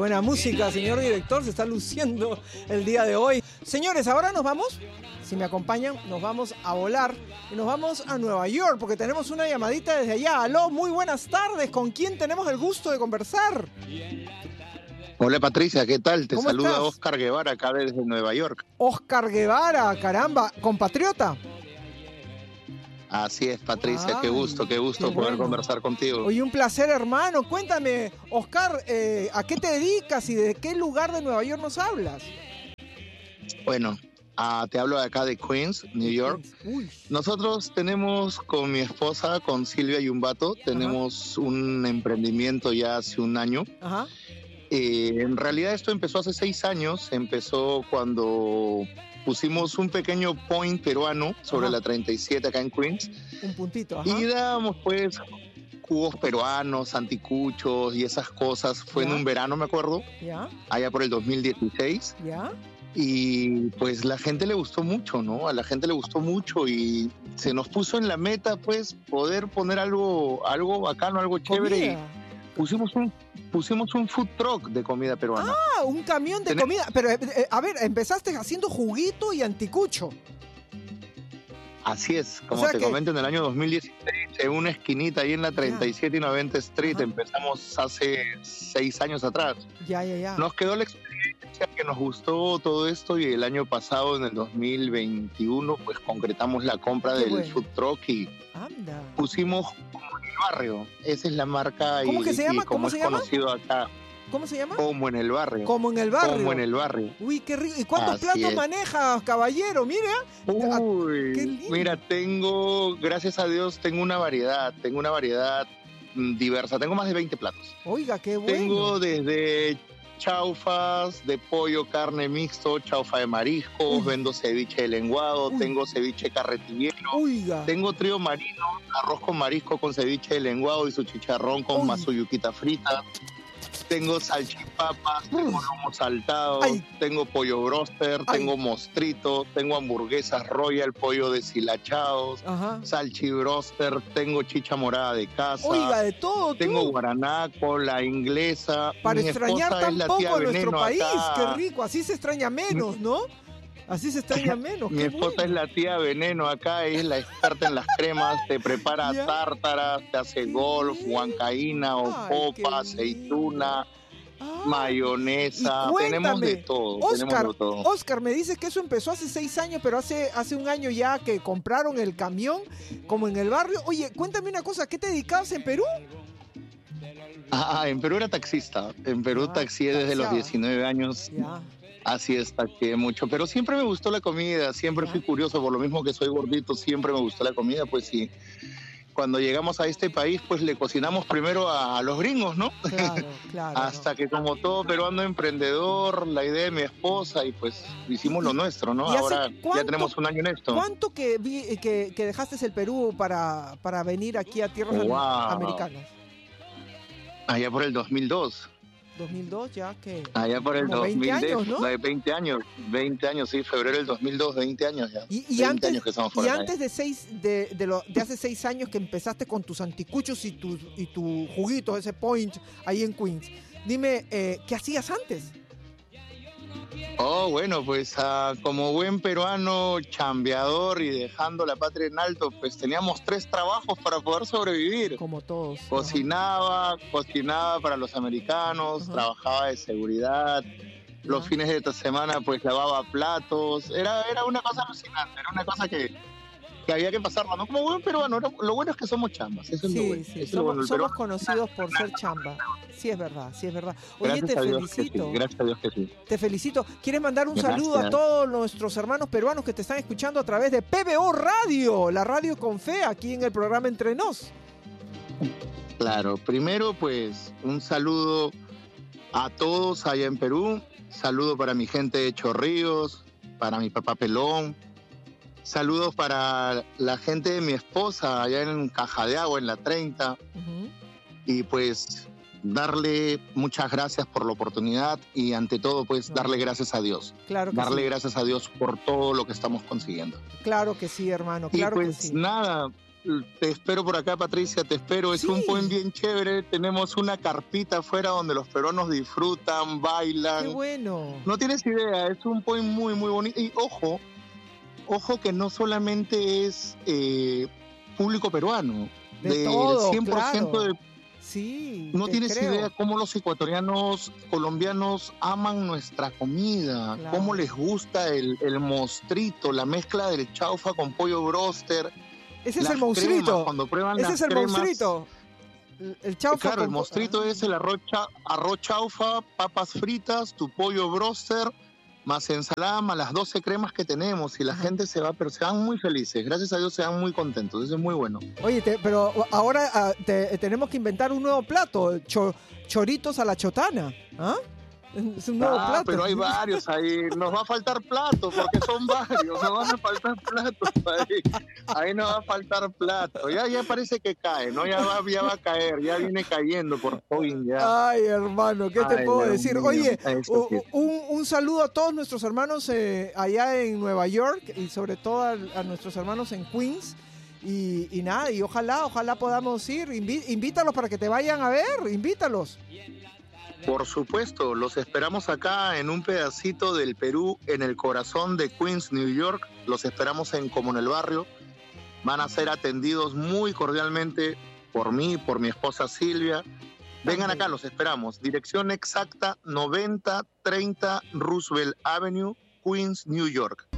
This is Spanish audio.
buena música, señor director, se está luciendo el día de hoy. Señores, ahora nos vamos, si me acompañan, nos vamos a volar y nos vamos a Nueva York porque tenemos una llamadita desde allá. Aló, muy buenas tardes, ¿con quién tenemos el gusto de conversar? Hola Patricia, ¿qué tal? Te saluda estás? Oscar Guevara acá desde Nueva York. Oscar Guevara, caramba, compatriota. Así es, Patricia, Ay, qué gusto qué poder bueno. conversar contigo. Oye, un placer, hermano. Cuéntame, Oscar, ¿a qué te dedicas y de qué lugar de Nueva York nos hablas? Bueno, te hablo de acá de Queens, New York. Uy. Nosotros tenemos con mi esposa, con Silvia Yumbato, tenemos un emprendimiento ya hace un año. Ajá. En realidad esto empezó hace 6 años, empezó cuando pusimos un pequeño point peruano sobre la 37 acá en Queens. Un puntito, ajá. Y dábamos pues jugos peruanos, anticuchos y esas cosas. Fue en un verano, me acuerdo, ¿Ya? allá por el 2016. ¿Ya? Y pues la gente le gustó mucho, ¿no? A la gente le gustó mucho y se nos puso en la meta pues poder poner algo bacano, algo chévere. Comida. Y pusimos un food truck de comida peruana. Ah, un camión de comida. Pero, a ver, empezaste haciendo juguito y anticucho. Así es, como O sea te que- comento, en el año 2016, en una esquinita ahí en la 37 y 90 Street, Ajá. empezamos hace 6 años atrás. Ya. Nos quedó la experiencia que nos gustó todo esto y el año pasado, en el 2021, pues concretamos la compra Qué del bueno. food truck y Anda. pusimos Como en el Barrio. Esa es la marca ¿Cómo y, que se llama? y como ¿Cómo es se llama? conocido acá, ¿Cómo se llama? Como en el Barrio. Como en el barrio. Como en el Barrio. Uy, qué rico. ¿Y cuántos Así platos es. manejas, caballero? Mira. qué Uy, lindo. mira, gracias a Dios, tengo una variedad diversa. Tengo más de 20 platos. Oiga, qué bueno. Tengo desde chaufas de pollo, carne mixto, chaufa de mariscos, vendo ceviche de lenguado, Uy. tengo ceviche carretillero, Oiga. tengo trío marino, arroz con marisco con ceviche de lenguado y su chicharrón con Uy. mazuyuquita frita. Tengo salchipapas, tengo lomo saltado, Ay. tengo pollo broster, Ay. tengo mostrito, tengo hamburguesas royal, pollo deshilachados, Ajá. salchibroster, tengo chicha morada de casa, Oiga, de todo, tengo tú. guaranaco, la inglesa. Para Mi extrañar esposa es tan la poco tía a nuestro Veneno país. acá. Qué rico. Así se extraña menos, ¿no? Así se extraña menos. Mi qué esposa bueno. es la tía Veneno acá, es la experta en las cremas, te prepara Ya. tártaras, te hace Qué golf, bien. huancaína, Ay, qué ocopa, bien. aceituna, Ah, mayonesa, y tenemos de cuéntame, todo, Oscar, tenemos de todo. Oscar, me dices que eso empezó hace 6 años, pero hace un año ya que compraron el camión, como en el barrio. Oye, cuéntame una cosa, ¿qué te dedicabas en Perú? En Perú era taxista, en Perú taxié desde los taxiaba. 19 años, Ya. así es, taxié mucho, pero siempre me gustó la comida, siempre Ya. fui curioso, por lo mismo que soy gordito, siempre me gustó la comida, pues sí. Cuando llegamos a este país, pues le cocinamos primero a los gringos, ¿no? Claro, claro. Hasta que como todo peruano emprendedor, la idea de mi esposa y pues hicimos lo nuestro, ¿no? ¿Y hace Ahora cuánto- ya tenemos un año en esto. ¿Cuánto que dejaste el Perú para venir aquí a tierras Wow. americanas? Allá por el 2002. 2002 ya que... Allá por el Como 20 2010, años, ¿no? 20 años, sí, febrero del 2002, 20 años ya. Y 20 antes, años que estamos por y acá. antes de hace 6 años que empezaste con tus anticuchos y tu juguito, ese point ahí en Queens, dime, ¿qué hacías antes? Oh, bueno, pues como buen peruano chambeador y dejando la patria en alto, pues teníamos 3 trabajos para poder sobrevivir. Como todos. Cocinaba para los americanos, Ajá. trabajaba de seguridad, los Ya. fines de semana pues lavaba platos, era una cosa alucinante, era una cosa que había que pasarla, ¿no? Como buen peruano, lo bueno es que somos chambas, eso es lo bueno. Sí, Eso es lo bueno, el somos peruano. conocidos por ser chamba. Sí, es verdad, sí, es verdad. Oye, Gracias te a Dios que felicito. sí, gracias a Dios que sí. Te felicito. ¿Quieres mandar un Gracias. saludo a todos nuestros hermanos peruanos que te están escuchando a través de PBO Radio, la radio con fe, aquí en el programa Entre Nos? Claro, primero pues un saludo a todos allá en Perú, saludo para mi gente de Chorrillos, para mi papá Pelón, saludos para la gente de mi esposa allá en Caja de Agua, en la 30, Ujú. y pues darle muchas gracias por la oportunidad y ante todo pues No. darle gracias a Dios, Claro que darle sí. gracias a Dios por todo lo que estamos consiguiendo. Claro que sí, hermano, Y claro pues que sí. nada, Te espero por acá, Patricia, te espero. Es Sí. un point bien chévere. Tenemos una carpita afuera donde los peruanos disfrutan, Qué bailan. bueno. No tienes idea, es un point muy, muy bonito. Y ojo que no solamente es público peruano. De Del todo, 100% claro. de... Sí, No te tienes creo. idea cómo los ecuatorianos, colombianos aman nuestra comida, Claro. cómo les gusta el mostrito, la mezcla del chaufa con pollo broster. Ese es Las el monstruito. cremas, cuando prueban Ese las es el cremas, monstruito. El chaufa. claro, el con- mostrito Ah. es el arroz chaufa, papas fritas, tu pollo broster, más ensalada, más las 12 cremas que tenemos. Y la Ajá. gente se va, pero se van muy felices. Gracias a Dios se van muy contentos. Eso es muy bueno. Oye, pero ahora tenemos que inventar un nuevo plato, choritos a la chotana. ¿Ah? Es un nuevo plato. Pero hay varios ahí. Nos va a faltar platos porque son varios. Nos van a faltar platos ahí. Ahí nos va a faltar platos. Ya parece que cae, ¿no? Ya va a caer. Ya viene cayendo por fin. Ya. Ay, hermano, ¿qué te Ay, puedo Dios decir? mío. Oye, Eso sí. un saludo a todos nuestros hermanos allá en Nueva York y sobre todo a nuestros hermanos en Queens. Y nada, y ojalá podamos ir. Invítalos para que te vayan a ver, invítalos. Por supuesto, los esperamos acá en un pedacito del Perú, en el corazón de Queens, New York. Los esperamos en Como en el Barrio. Van a ser atendidos muy cordialmente por mí, por mi esposa Silvia. Vengan acá, los esperamos. Dirección exacta 9030 Roosevelt Avenue, Queens, New York.